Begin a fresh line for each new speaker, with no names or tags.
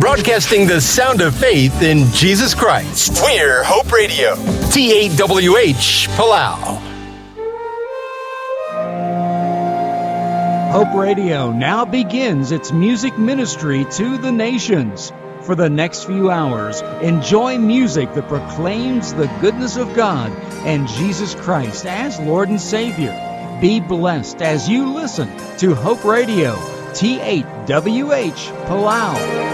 broadcasting the sound of faith in Jesus Christ. We're Hope Radio, TAWH, Palau.
Hope Radio now begins its music ministry to the nations. For the next few hours, enjoy music that proclaims the goodness of God and Jesus Christ as Lord and Savior. Be blessed as you listen to Hope Radio, TAWH, Palau.